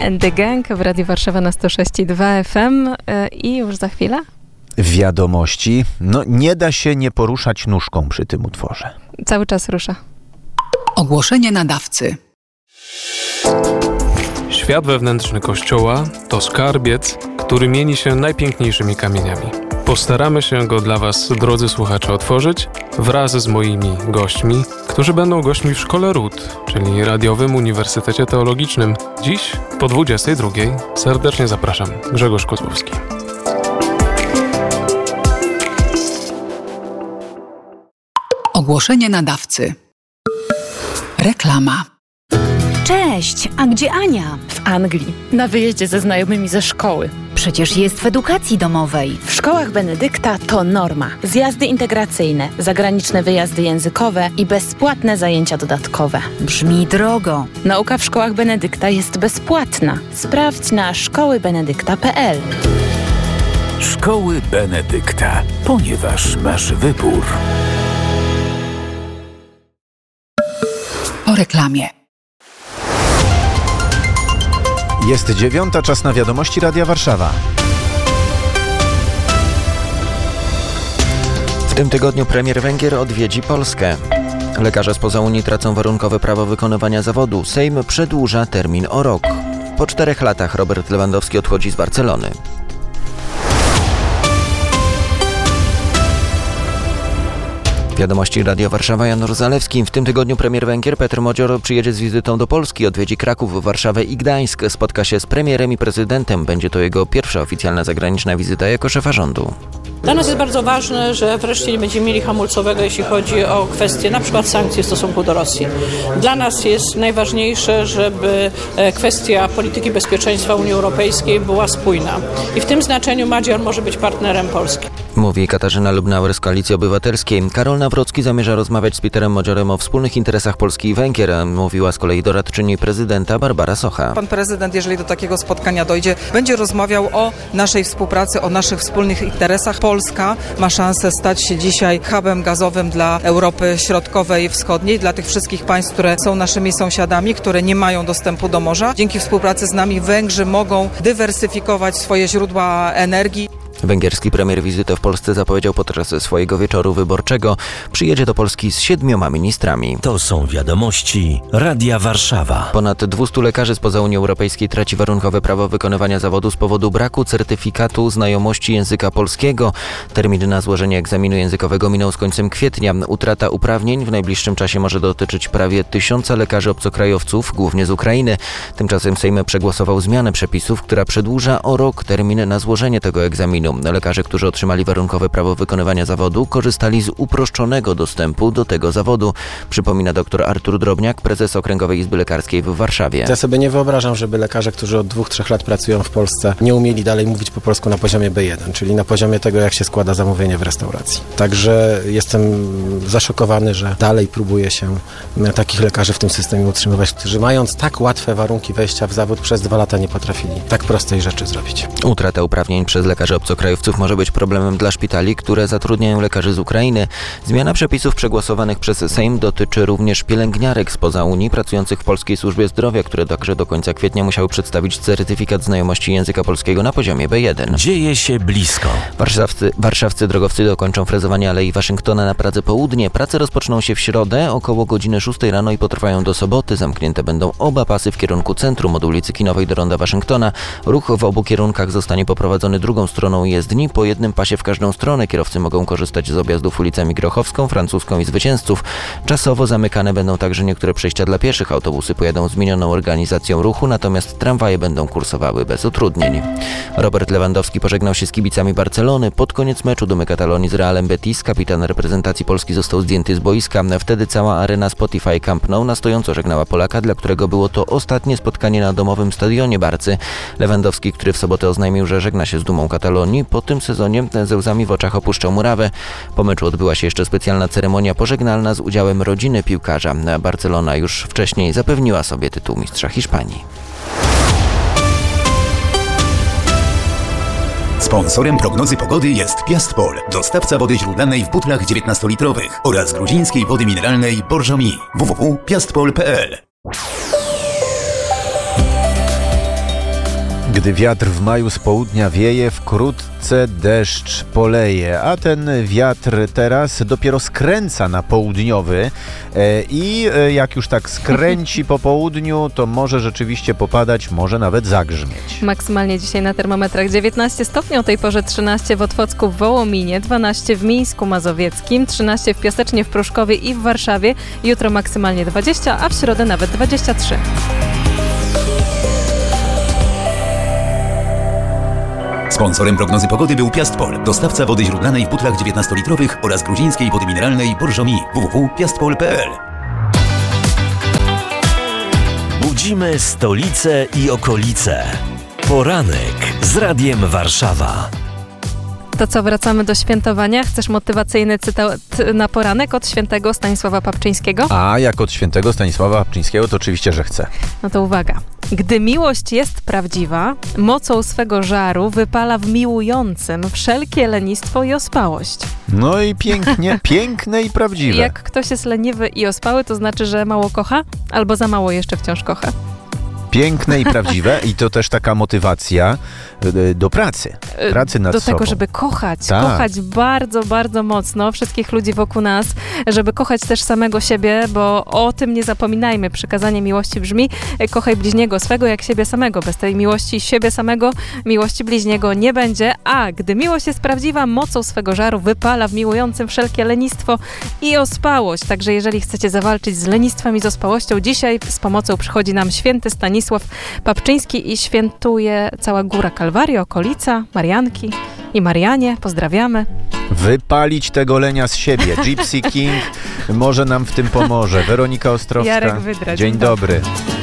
and the Gang w Radiu Warszawa na 106,2 FM i już za chwilę wiadomości. No nie da się nie poruszać nóżką przy tym utworze. Cały czas rusza. Ogłoszenie nadawcy. Świat wewnętrzny Kościoła to skarbiec, który mieni się najpiękniejszymi kamieniami. Postaramy się go dla Was, drodzy słuchacze, otworzyć wraz z moimi gośćmi, którzy będą gośćmi w Szkole Ród, czyli Radiowym Uniwersytecie Teologicznym. Dziś po 22:00 serdecznie zapraszam. Grzegorz Kozłowski. Ogłoszenie nadawcy. Reklama. Cześć, a gdzie Ania? W Anglii, na wyjeździe ze znajomymi ze szkoły. Przecież jest w edukacji domowej. W szkołach Benedykta to norma. Zjazdy integracyjne, zagraniczne wyjazdy językowe i bezpłatne zajęcia dodatkowe. Brzmi drogo. Nauka w szkołach Benedykta jest bezpłatna. Sprawdź na szkołybenedykta.pl. Szkoły Benedykta, ponieważ masz wybór. Po reklamie. Jest 9:00, czas na wiadomości Radia Warszawa. W tym tygodniu premier Węgier odwiedzi Polskę. Lekarze spoza Unii tracą warunkowe prawo wykonywania zawodu. Sejm przedłuża termin o rok. Po 4 latach Robert Lewandowski odchodzi z Barcelony. Wiadomości Radio Warszawa, Janusz Zalewski. W tym tygodniu premier Węgier Petr Modzior przyjedzie z wizytą do Polski, odwiedzi Kraków, Warszawę i Gdańsk. Spotka się z premierem i prezydentem. Będzie to jego pierwsza oficjalna zagraniczna wizyta jako szefa rządu. Dla nas jest bardzo ważne, że wreszcie nie będziemy mieli hamulcowego, jeśli chodzi o kwestie na przykład sankcji w stosunku do Rosji. Dla nas jest najważniejsze, żeby kwestia polityki bezpieczeństwa Unii Europejskiej była spójna. I w tym znaczeniu Magyar może być partnerem Polski. Mówi Katarzyna Lubnauer z Koalicji Obywatelskiej. Karol Nawrocki zamierza rozmawiać z Peterem Modziorem o wspólnych interesach Polski i Węgier, mówiła z kolei doradczyni prezydenta Barbara Socha. Pan prezydent, jeżeli do takiego spotkania dojdzie, będzie rozmawiał o naszej współpracy, o naszych wspólnych interesach. Polska ma szansę stać się dzisiaj hubem gazowym dla Europy Środkowej i Wschodniej, dla tych wszystkich państw, które są naszymi sąsiadami, które nie mają dostępu do morza. Dzięki współpracy z nami Węgrzy mogą dywersyfikować swoje źródła energii. Węgierski premier wizytę w Polsce zapowiedział podczas swojego wieczoru wyborczego. Przyjedzie do Polski z 7 ministrami. To są wiadomości Radia Warszawa. Ponad 200 lekarzy spoza Unii Europejskiej traci warunkowe prawo wykonywania zawodu z powodu braku certyfikatu znajomości języka polskiego. Termin na złożenie egzaminu językowego minął z końcem kwietnia. Utrata uprawnień w najbliższym czasie może dotyczyć prawie 1000 lekarzy obcokrajowców, głównie z Ukrainy. Tymczasem Sejm przegłosował zmianę przepisów, która przedłuża o rok termin na złożenie tego egzaminu. Lekarze, którzy otrzymali warunkowe prawo wykonywania zawodu, korzystali z uproszczonego dostępu do tego zawodu, przypomina dr Artur Drobniak, prezes Okręgowej Izby Lekarskiej w Warszawie. Ja sobie nie wyobrażam, żeby lekarze, którzy od 2-3 lat pracują w Polsce, nie umieli dalej mówić po polsku na poziomie B1, czyli na poziomie tego, jak się składa zamówienie w restauracji. Także jestem zaszokowany, że dalej próbuje się takich lekarzy w tym systemie utrzymywać, którzy mając tak łatwe warunki wejścia w zawód, przez 2 lata nie potrafili tak prostej rzeczy zrobić. Utrata uprawnień przez lekarzy obcokrajowców może być problemem dla szpitali, które zatrudniają lekarzy z Ukrainy. Zmiana przepisów przegłosowanych przez Sejm dotyczy również pielęgniarek spoza Unii pracujących w Polskiej Służbie Zdrowia, które także do końca kwietnia musiały przedstawić certyfikat znajomości języka polskiego na poziomie B1. Dzieje się blisko. Warszawscy drogowcy dokończą frezowanie Alei Waszyngtona na Pradze Południe. Prace rozpoczną się w środę około godziny 6 rano i potrwają do soboty. Zamknięte będą oba pasy w kierunku centrum od ulicy Kinowej do Ronda Waszyngtona. Ruch w obu kierunkach zostanie poprowadzony drugą stroną jezdni po jednym pasie w każdą stronę. Kierowcy mogą korzystać z objazdów ulicami Grochowską, Francuską i Zwycięzców. Czasowo zamykane będą także niektóre przejścia dla pieszych. Autobusy pojadą zmienioną organizacją ruchu, natomiast tramwaje będą kursowały bez utrudnień. Robert Lewandowski pożegnał się z kibicami Barcelony. Pod koniec meczu Dumy Katalonii z Realem Betis kapitan reprezentacji Polski został zdjęty z boiska. Wtedy cała arena Spotify Camp Nou na stojąco żegnała Polaka, dla którego było to ostatnie spotkanie na domowym stadionie Barcy. Lewandowski, który w sobotę oznajmił, że żegna się z Dumą Katalonii, po tym sezonie ze łzami w oczach opuszczał murawę. Po meczu odbyła się jeszcze specjalna ceremonia pożegnalna z udziałem rodziny piłkarza. Barcelona już wcześniej zapewniła sobie tytuł mistrza Hiszpanii. Sponsorem prognozy pogody jest Piastpol, dostawca wody źródlanej w butlach 19-litrowych oraz gruzińskiej wody mineralnej Borżomi. www.piastpol.pl Gdy wiatr w maju z południa wieje, wkrótce deszcz poleje, a ten wiatr teraz dopiero skręca na południowy i jak już tak skręci po południu, to może rzeczywiście popadać, może nawet zagrzmieć. Maksymalnie dzisiaj na termometrach 19 stopni, o tej porze 13 w Otwocku w Wołominie, 12 w Mińsku Mazowieckim, 13 w Piasecznie, w Pruszkowie i w Warszawie. Jutro maksymalnie 20, a w środę nawet 23. Sponsorem prognozy pogody był Piastpol, dostawca wody źródlanej w butlach 19-litrowych oraz gruzińskiej wody mineralnej Bourgogne. www.piastpol.pl. Budzimy stolicę i okolice. Poranek z Radiem Warszawa. To co, wracamy do świętowania? Chcesz motywacyjny cytat na poranek od świętego Stanisława Papczyńskiego? A jak od świętego Stanisława Papczyńskiego, to oczywiście, że chcę. No to uwaga. Gdy miłość jest prawdziwa, mocą swego żaru wypala w miłującym wszelkie lenistwo i ospałość. No i pięknie, piękne i prawdziwe. Jak ktoś jest leniwy i ospały, to znaczy, że mało kocha, albo za mało jeszcze wciąż kocha. Piękne i prawdziwe i to też taka motywacja do pracy nad do sobą. tego, żeby kochać, tak. Kochać bardzo, bardzo mocno wszystkich ludzi wokół nas, żeby kochać też samego siebie, bo o tym nie zapominajmy. Przykazanie miłości brzmi: kochaj bliźniego swego jak siebie samego. Bez tej miłości siebie samego, miłości bliźniego nie będzie, a gdy miłość jest prawdziwa, mocą swego żaru wypala w miłującym wszelkie lenistwo i ospałość. Także jeżeli chcecie zawalczyć z lenistwem i z ospałością, dzisiaj z pomocą przychodzi nam święty Stanisław Papczyński i świętuje cała Góra Kalwarii, okolica, Marianki i Marianie. Pozdrawiamy. Wypalić tego lenia z siebie. Gypsy King może nam w tym pomoże. Weronika Ostrowska. Jarek Wydra. Dzień dobry.